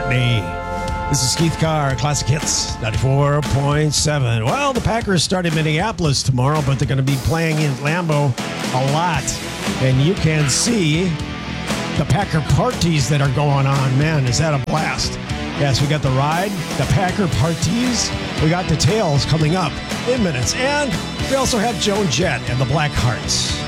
Courtney. This is Keith Carr, Classic Hits 94.7. Well, the Packers start in Minneapolis tomorrow, but they're going to be playing in Lambeau a lot. And you can see the Packer parties that are going on. Man, is that a blast. Yes, we got the ride, the Packer parties. We got details coming up in minutes. And we also have Joan Jett and the Black Hearts.